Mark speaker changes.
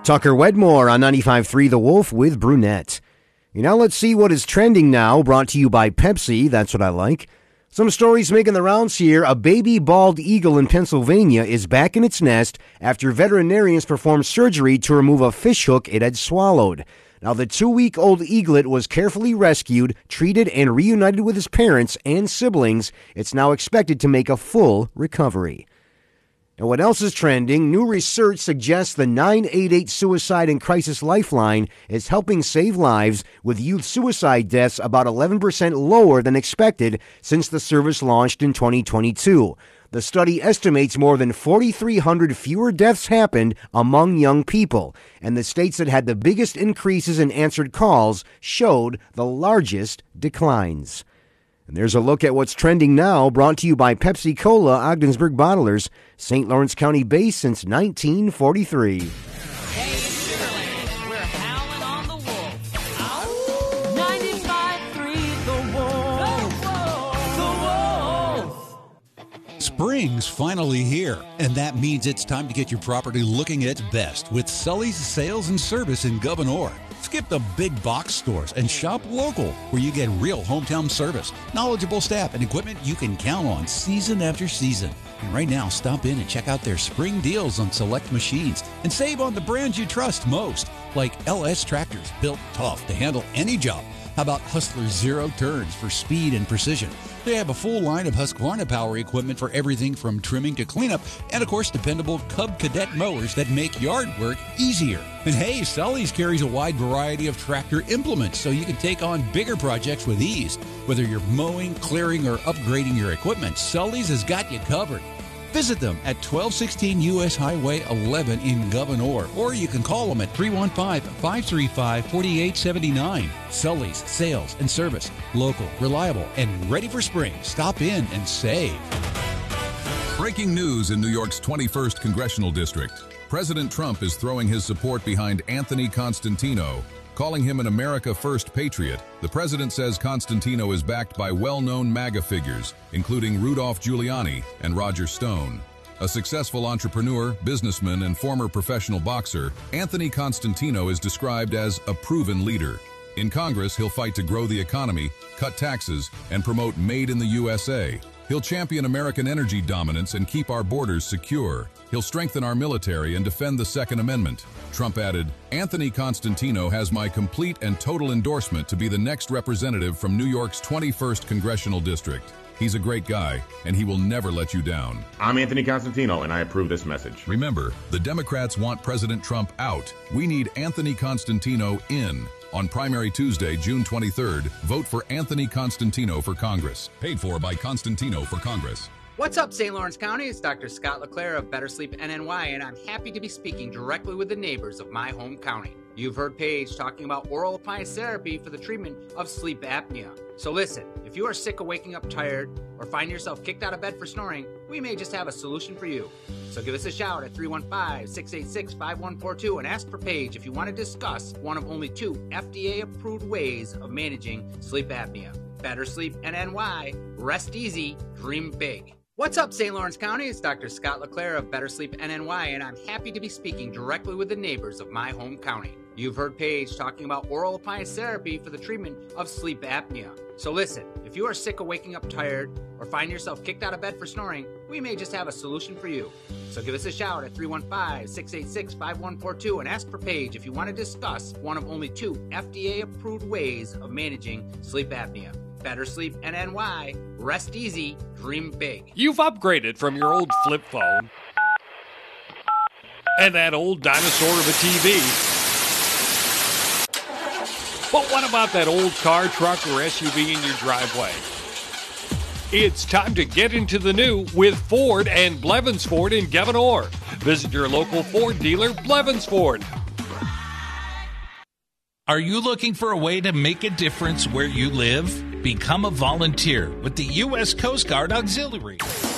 Speaker 1: Tucker Wedmore on 95.3 The Wolf with Brunette. Now let's see what is trending now, brought to you by Pepsi. That's what I like. Some stories making the rounds here. A baby bald eagle in Pennsylvania is back in its nest after veterinarians performed surgery to remove a fishhook it had swallowed. Now, the 2-week-old eaglet was carefully rescued, treated, and reunited with his parents and siblings. It's now expected to make a full recovery. And what else is trending? New research suggests the 988 Suicide and Crisis Lifeline is helping save lives, with youth suicide deaths about 11% lower than expected since the service launched in 2022. The study estimates more than 4,300 fewer deaths happened among young people, and the states that had the biggest increases in answered calls showed the largest declines. And there's a look at what's trending now, brought to you by Pepsi Cola, Ogdensburg Bottlers, St. Lawrence County based since 1943.
Speaker 2: Hey, Sugarland, we're howling on the wolf. 95.3 The Wolf. The Wolf.
Speaker 3: Spring's finally here, and that means it's time to get your property looking its best with Sully's Sales and Service in Gouverneur. Skip the big box stores and shop local, where you get real hometown service, knowledgeable staff, and equipment you can count on season after season. And right now, stop in and check out their spring deals on select machines and save on the brands you trust most, like LS tractors, built tough to handle any job. How about Hustler Zero Turns for speed and precision? They have a full line of Husqvarna power equipment for everything from trimming to cleanup, and of course dependable Cub Cadet mowers that make yard work easier. And hey, Sully's carries a wide variety of tractor implements so you can take on bigger projects with ease. Whether you're mowing, clearing, or upgrading your equipment, Sully's has got you covered. Visit them at 1216 U.S. Highway 11 in Gouverneur, or you can call them at 315-535-4879. Sully's Sales and Service. Local, reliable, and ready for spring. Stop in and save.
Speaker 4: Breaking news in New York's 21st Congressional District. President Trump is throwing his support behind Anthony Constantino, calling him an America First patriot. The president says Constantino is backed by well-known MAGA figures, including Rudolph Giuliani and Roger Stone. A successful entrepreneur, businessman, and former professional boxer, Anthony Constantino is described as a proven leader. In Congress, he'll fight to grow the economy, cut taxes, and promote Made in the USA. He'll champion American energy dominance and keep our borders secure. He'll strengthen our military and defend the Second Amendment. Trump added, Anthony Constantino has my complete and total endorsement to be the next representative from New York's 21st Congressional District. He's a great guy, and he will never let you down.
Speaker 5: I'm Anthony Constantino, and I approve this message.
Speaker 4: Remember, the Democrats want President Trump out. We need Anthony Constantino in. On Primary Tuesday, June 23rd, vote for Anthony Constantino for Congress. Paid for by Constantino for Congress.
Speaker 6: What's up, St. Lawrence County? It's Dr. Scott LeClaire of Better Sleep NNY, and I'm happy to be speaking directly with the neighbors of my home county. You've heard Paige talking about oral appliance therapy for the treatment of sleep apnea. So listen, if you are sick of waking up tired or find yourself kicked out of bed for snoring, we may just have a solution for you. So give us a shout at 315-686-5142 and ask for Paige if you want to discuss one of only 2 FDA-approved ways of managing sleep apnea. Better Sleep NNY. Rest easy, dream big. What's up, St. Lawrence County? It's Dr. Scott LeClaire of Better Sleep NNY, and I'm happy to be speaking directly with the neighbors of my home county. You've heard Paige talking about oral appliance therapy for the treatment of sleep apnea. So listen, if you are sick of waking up tired or find yourself kicked out of bed for snoring, we may just have a solution for you. So give us a shout at 315-686-5142 and ask for Paige if you want to discuss one of only 2 FDA-approved ways of managing sleep apnea. Better Sleep NNY. Rest easy, dream big.
Speaker 7: You've upgraded from your old flip phone and that old dinosaur of a TV. But what about that old car, truck, or SUV in your driveway? It's time to get into the new with Ford and Blevins Ford in Gouverneur. Visit your local Ford dealer, Blevins Ford.
Speaker 8: Are you looking for a way to make a difference where you live? Become a volunteer with the U.S. Coast Guard Auxiliary.